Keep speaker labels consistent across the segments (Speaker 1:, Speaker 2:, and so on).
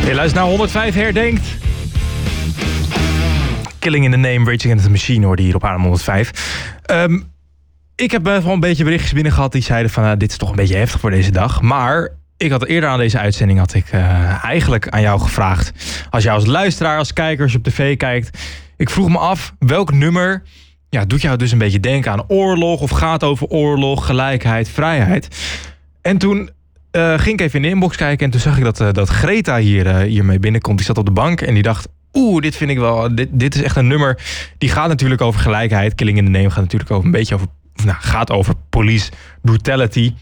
Speaker 1: Je luistert naar 105 herdenkt. Killing in the Name, Rage Against the Machine hoorde hier op Adem 105. Ik heb wel een beetje berichtjes binnen gehad die zeiden van dit is toch een beetje heftig voor deze dag. Maar ik had eerder aan deze uitzending eigenlijk aan jou gevraagd. Als jij als luisteraar, als kijker, als je op tv kijkt. Ik vroeg me af welk nummer doet jou dus een beetje denken aan oorlog. Of gaat over oorlog, gelijkheid, vrijheid. En toen ging ik even in de inbox kijken. En toen zag ik dat Greta hiermee binnenkomt. Die zat op de bank en die dacht... dit vind ik wel... Dit is echt een nummer... Die gaat natuurlijk over gelijkheid. Killing in the Name gaat natuurlijk gaat over police brutality.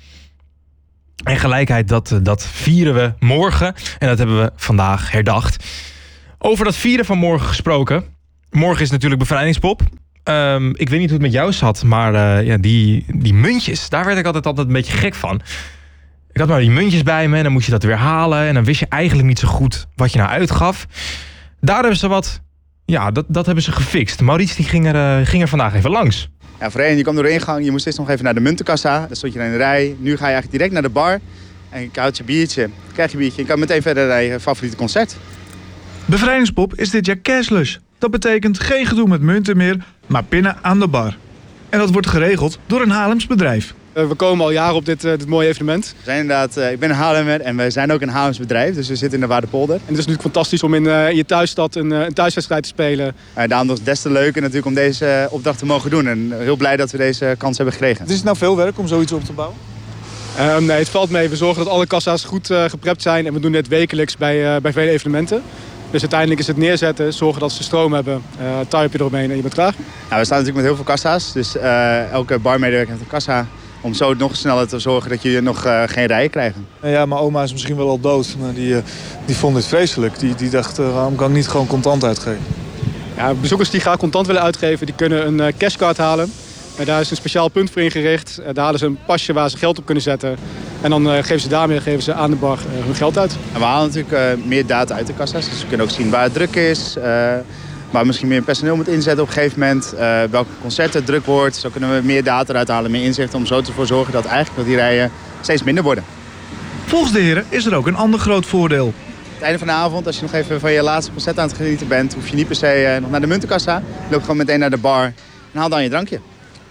Speaker 1: En gelijkheid, dat vieren we morgen. En dat hebben we vandaag herdacht. Over dat vieren van morgen gesproken. Morgen is natuurlijk bevrijdingspop. Ik weet niet hoe het met jou zat. Maar die muntjes, daar werd ik altijd een beetje gek van. Ik had maar die muntjes bij me en dan moest je dat weer halen. En dan wist je eigenlijk niet zo goed wat je nou uitgaf. Daar hebben ze wat... Ja, dat hebben ze gefixt. Maurice die ging er vandaag even langs.
Speaker 2: Ja, voorheen, je kwam door de ingang, je moest eerst nog even naar de muntenkassa. Dan stond je in de rij. Nu ga je eigenlijk direct naar de bar. En je houdt je biertje, krijg je biertje. Je kan meteen verder naar je favoriete concert.
Speaker 3: Bevrijdingspop is dit jaar cashless. Dat betekent geen gedoe met munten meer, maar pinnen aan de bar. En dat wordt geregeld door een Haarlems bedrijf.
Speaker 4: We komen al jaren op dit mooie evenement.
Speaker 2: We zijn inderdaad, ik ben een Haarlemmer en we zijn ook een Haarlems bedrijf. Dus we zitten in de Waardepolder.
Speaker 4: En het is natuurlijk fantastisch om in je thuisstad een thuiswedstrijd te spelen.
Speaker 2: Daarom is het des te leuker natuurlijk om deze opdracht te mogen doen. En heel blij dat we deze kans hebben gekregen.
Speaker 3: Is het nou veel werk om zoiets op te bouwen?
Speaker 4: Nee, het valt mee. We zorgen dat alle kassa's goed geprept zijn. En we doen dit wekelijks bij vele evenementen. Dus uiteindelijk is het neerzetten, zorgen dat ze stroom hebben, tie-up je eromheen en je bent klaar.
Speaker 2: Nou, we staan natuurlijk met heel veel kassa's. Dus elke barmedewerker heeft een kassa. Om zo nog sneller te zorgen dat je nog geen rijen krijgt.
Speaker 3: Ja, mijn oma is misschien wel al dood. Maar die vond dit vreselijk. Die dacht, waarom kan ik niet gewoon contant uitgeven?
Speaker 4: Ja, bezoekers die graag contant willen uitgeven, die kunnen een cashcard halen. Daar is een speciaal punt voor ingericht. Daar halen ze een pasje waar ze geld op kunnen zetten. En dan geven ze aan de bar hun geld uit.
Speaker 2: En we halen natuurlijk meer data uit de kassa's. Dus we kunnen ook zien waar het druk is. Waar misschien meer personeel moet inzetten op een gegeven moment. Welke concerten druk wordt. Zo kunnen we meer data eruit halen, meer inzicht. Om zo ervoor te zorgen dat eigenlijk die rijen steeds minder worden.
Speaker 3: Volgens de heren is er ook een ander groot voordeel.
Speaker 2: Aan het einde van de avond, als je nog even van je laatste concert aan het genieten bent... hoef je niet per se nog naar de muntenkassa. Loop gewoon meteen naar de bar en haal dan je drankje.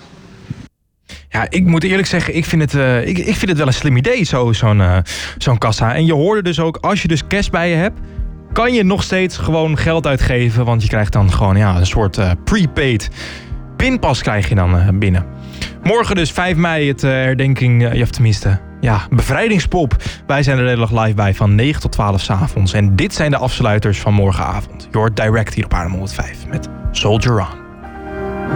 Speaker 1: Ja, ik moet eerlijk zeggen, ik vind het wel een slim idee, zo'n kassa. En je hoorde dus ook, als je dus cash bij je hebt... kan je nog steeds gewoon geld uitgeven. Want je krijgt dan gewoon een soort prepaid pinpas krijg je dan binnen. Morgen dus 5 mei het herdenking, of tenminste, bevrijdingspop. Wij zijn er de hele dag live bij van 9 tot 12 's avonds. En dit zijn de afsluiters van morgenavond. Je hoort direct hier op Adem 105 met Soldier On.